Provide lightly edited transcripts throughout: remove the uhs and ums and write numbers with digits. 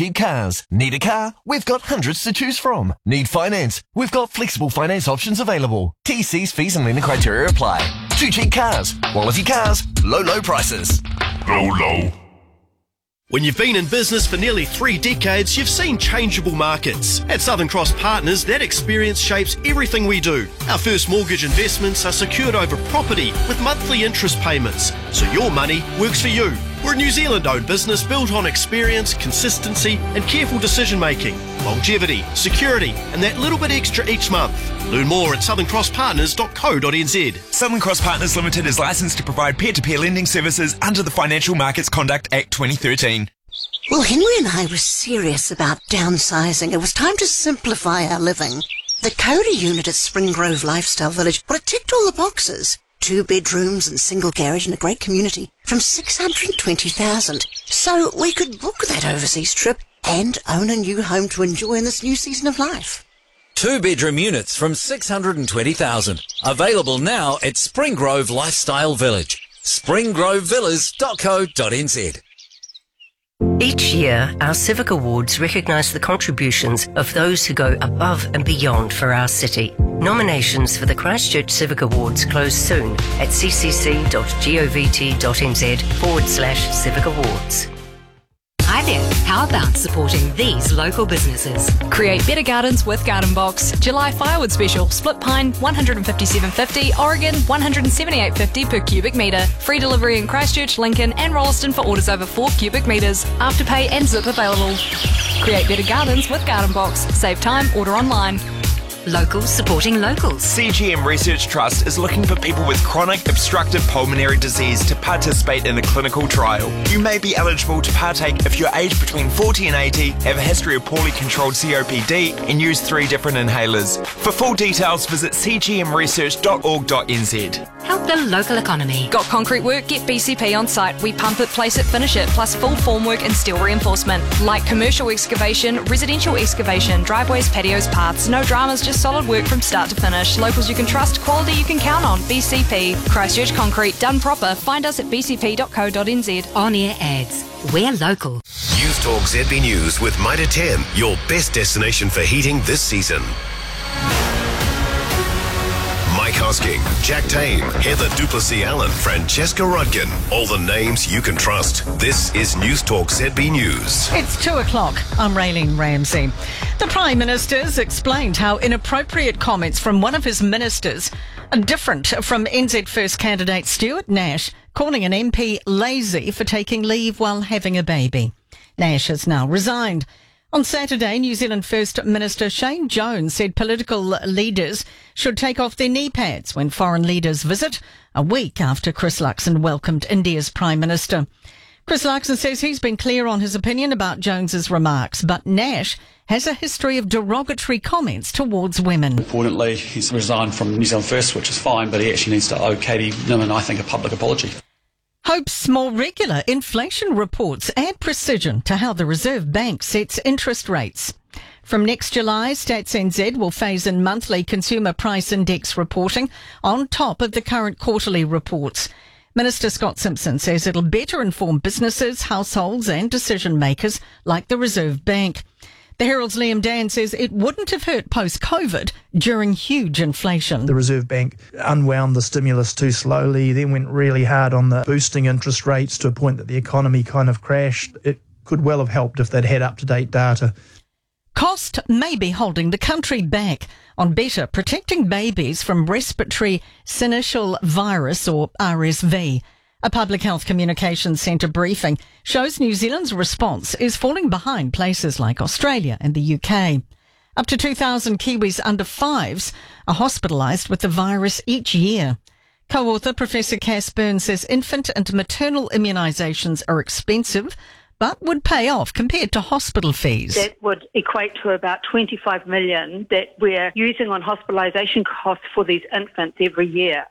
Cheap Cars. Need a car? We've got hundreds to choose from. Need finance? We've got flexible finance options available. TC's fees and lending criteria apply. Too Cheap Cars. Quality cars. Low prices. Low. When you've been in business for nearly 3 decades, you've seen changeable markets. At Southern Cross Partners, that experience shapes everything we do. Our first mortgage investments are secured over property with monthly interest payments, so your money works for you. We're a New Zealand-owned business built on experience, consistency and careful decision-making, longevity, security and that little bit extra each month. Learn more at southern-cross-partners.co.nz. Southern Cross Partners Limited is licensed to provide peer-to-peer lending services under the Financial Markets Conduct Act 2013. Well, Henry and I were serious about downsizing. It was time to simplify our living. The Cody unit at Spring Grove Lifestyle Village, well, it ticked all the boxes. 2 bedrooms and single garage in a great community from $620,000. So we could book that overseas trip and own a new home to enjoy in this new season of life. 2-bedroom units from $620,000. Available now at Spring Grove Lifestyle Village. springgrovevillas.co.nz. Each year, our Civic Awards recognise the contributions of those who go above and beyond for our city. Nominations for the Christchurch Civic Awards close soon at ccc.govt.nz/Civic Awards. Hi there. How about supporting these local businesses? Create Better Gardens with Garden Box. July firewood special. Split pine, $157.50. Oregon, $178.50 per cubic metre. Free delivery in Christchurch, Lincoln and Rolleston for orders over 4 cubic metres. Afterpay and zip available. Create Better Gardens with Garden Box. Save time, order online. Locals supporting locals. CGM Research Trust is looking for people with chronic obstructive pulmonary disease to participate in a clinical trial. You may be eligible to partake if you're aged between 40 and 80, have a history of poorly controlled COPD, and use 3 different inhalers. For full details, visit cgmresearch.org.nz. Help the local economy. Got concrete work? Get BCP on site. We pump it, place it, finish it, plus full formwork and steel reinforcement. Like commercial excavation, residential excavation, driveways, patios, paths. No dramas, just solid work from start to finish. Locals you can trust, quality you can count on. BCP. Christchurch Concrete, done proper. Find us at bcp.co.nz. On-air ads. We're local. News Talk ZB News with Mitre 10, your best destination for heating this season. Mike Hosking, Jack Tame, Heather Duplessis-Allen, Francesca Rudkin. All the names you can trust. This is News Talk ZB News. It's 2 o'clock. I'm Raylene Ramsey. The Prime Minister's explained how inappropriate comments from one of his ministers are different from NZ First candidate Stuart Nash, calling an MP lazy for taking leave while having a baby. Nash has now resigned. On Saturday, New Zealand First Minister Shane Jones said political leaders should take off their knee pads when foreign leaders visit, a week after Chris Luxon welcomed India's Prime Minister. Chris Luxon says he's been clear on his opinion about Jones's remarks, but Nash has a history of derogatory comments towards women. Importantly, he's resigned from New Zealand First, which is fine, but he actually needs to owe Katie Newman, I think, a public apology. Hope's more regular inflation reports add precision to how the Reserve Bank sets interest rates. From next July, Stats NZ will phase in monthly consumer price index reporting on top of the current quarterly reports. Minister Scott Simpson says it'll better inform businesses, households and decision makers like the Reserve Bank. The Herald's Liam Dan says it wouldn't have hurt post-COVID during huge inflation. The Reserve Bank unwound the stimulus too slowly, then went really hard on the boosting interest rates to a point that the economy kind of crashed. It could well have helped if they'd had up-to-date data. Cost may be holding the country back on better protecting babies from respiratory syncytial virus or RSV. A Public Health Communications Centre briefing shows New Zealand's response is falling behind places like Australia and the UK. Up to 2,000 Kiwis under 5s are hospitalised with the virus each year. Co-author Professor Cass Burns says infant and maternal immunisations are expensive, but would pay off compared to hospital fees. That would equate to about $25 million that we're using on hospitalisation costs for these infants every year.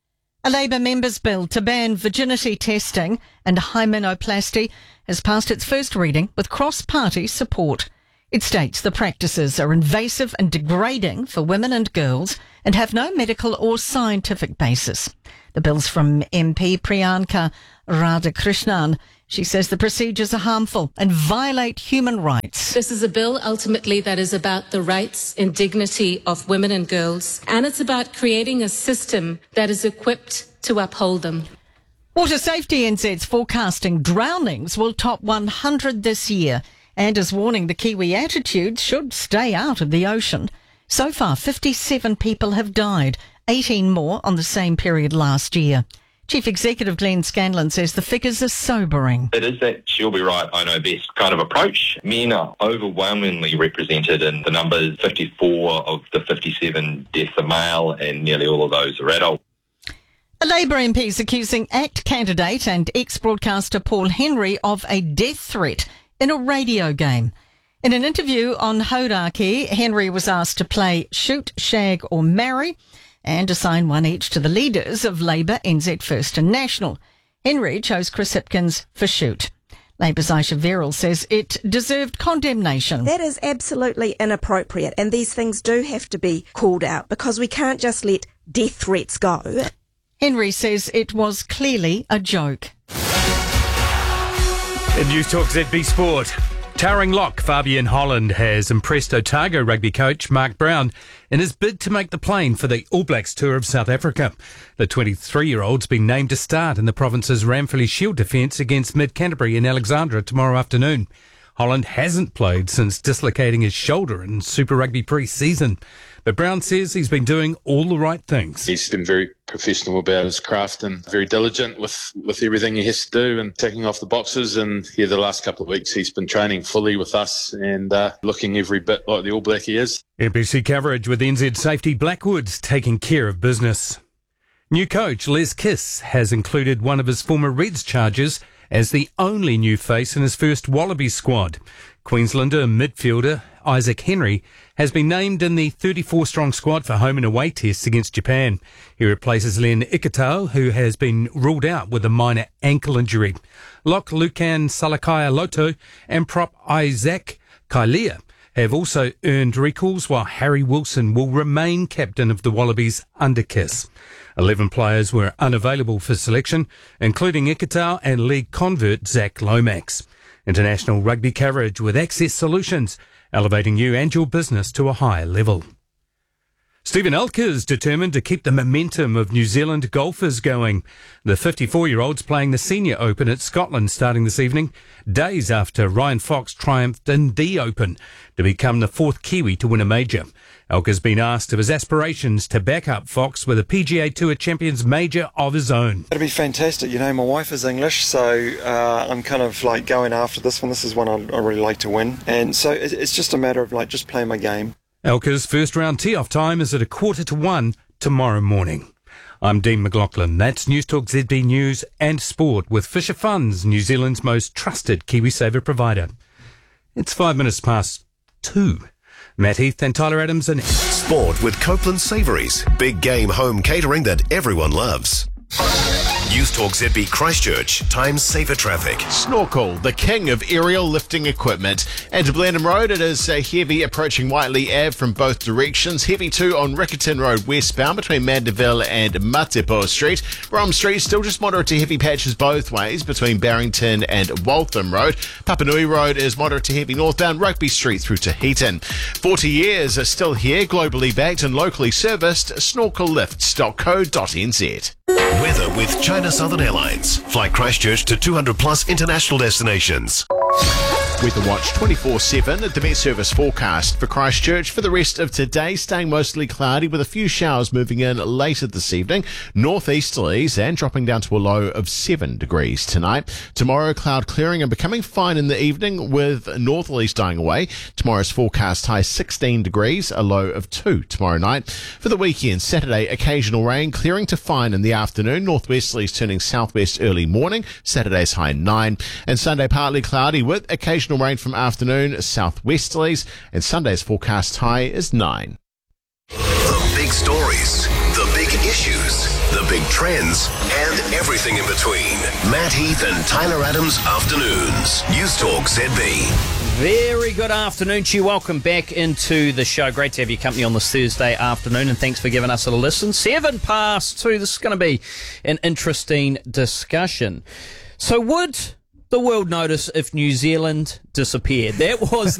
A Labour member's bill to ban virginity testing and hymenoplasty has passed its first reading with cross-party support. It states the practices are invasive and degrading for women and girls and have no medical or scientific basis. The bill's from MP Priyanka Radhakrishnan. She says the procedures are harmful and violate human rights. This is a bill ultimately that is about the rights and dignity of women and girls, and it's about creating a system that is equipped to uphold them. Water Safety NZ's forecasting drownings will top 100 this year and is warning the Kiwi attitudes should stay out of the ocean. So far, 57 people have died, 18 more on the same period last year. Chief Executive Glenn Scanlon says the figures are sobering. It is that she'll be right, I know best kind of approach. Men are overwhelmingly represented in the numbers. 54 of the 57 deaths are male and nearly all of those are adult. A Labour MP is accusing ACT candidate and ex-broadcaster Paul Henry of a death threat in a radio game. In an interview on Hauraki, Henry was asked to play Shoot, Shag or Marry and assign one each to the leaders of Labour, NZ First and National. Henry chose Chris Hipkins for Shoot. Labour's Aisha Verrill says it deserved condemnation. That is absolutely inappropriate, and these things do have to be called out because we can't just let death threats go. Henry says it was clearly a joke. In News Talk ZB Sport, towering lock Fabian Holland has impressed Otago rugby coach Mark Brown in his bid to make the plane for the All Blacks tour of South Africa. The 23-year-old's been named to start in the province's Ramfilly Shield defence against Mid-Canterbury in Alexandra tomorrow afternoon. Holland hasn't played since dislocating his shoulder in Super Rugby pre-season, but Brown says he's been doing all the right things. He's been very professional about his craft and very diligent with everything he has to do and ticking off the boxes. And the last couple of weeks he's been training fully with us and looking every bit like the All Black he is. NBC coverage with NZ Safety Blackwoods taking care of business. New coach Les Kiss has included one of his former Reds charges as the only new face in his first Wallabies squad. Queenslander midfielder Isaac Henry has been named in the 34-strong squad for home and away tests against Japan. He replaces Len Ikitau, who has been ruled out with a minor ankle injury. Lock Lucan Salakaya Loto and prop Isaac Kailea have also earned recalls, while Harry Wilson will remain captain of the Wallabies under Kiss. 11 players were unavailable for selection, including Ikitau and league convert Zach Lomax. International rugby coverage with Access Solutions, elevating you and your business to a higher level. Stephen Elker is determined to keep the momentum of New Zealand golfers going. The 54-year-old's playing the Senior Open at Scotland starting this evening, days after Ryan Fox triumphed in the Open to become the fourth Kiwi to win a major. Elker's been asked of his aspirations to back up Fox with a PGA Tour Champions major of his own. It'd be fantastic. You know, my wife is English, so I'm kind of like going after this one. This is one I really like to win. And so it's just a matter of like just playing my game. Elker's first round tee-off time is at 1:45 tomorrow morning. I'm Dean McLaughlin. That's News Talk ZB News and Sport with Fisher Funds, New Zealand's most trusted KiwiSaver provider. It's 2:05. Matt Heath and Tyler Adams are next. Sport with Copeland Savouries. Big game home catering that everyone loves. News Talk ZB Christchurch. Time saver traffic. Snorkel, the king of aerial lifting equipment. And to Blenheim Road, it is heavy approaching Whiteley Ave from both directions. Heavy too on Riccarton Road westbound between Mandeville and Matepo Street. Brom Street still just moderate to heavy patches both ways between Barrington and Waltham Road. Papanui Road is moderate to heavy northbound Rugby Street through to Heaton. 40 years are still here, globally backed and locally serviced. Snorkellifts.co.nz. Weather with China Southern Airlines. Fly Christchurch to 200 plus international destinations. Weather Watch 24/7 at the Met Service forecast for Christchurch for the rest of today, staying mostly cloudy with a few showers moving in later this evening. Northeasterlies and dropping down to a low of 7 degrees tonight. Tomorrow, cloud clearing and becoming fine in the evening with northerlies dying away. Tomorrow's forecast high 16 degrees, a low of 2 tomorrow night. For the weekend, Saturday, occasional rain, clearing to fine in the afternoon. Northwesterlies turning southwest early morning. Saturday's high 9. And Sunday, partly cloudy with occasional rain from afternoon, southwesterlies, and Sunday's forecast high is 9. The big stories, the big issues, the big trends, and everything in between. Matt Heath and Tyler Adams Afternoons. News Talk ZB. Very good afternoon to you. Welcome back into the show. Great to have your company on this Thursday afternoon, and thanks for giving us a listen. 2:07. This is going to be an interesting discussion. So would the world notice if New Zealand disappeared. That was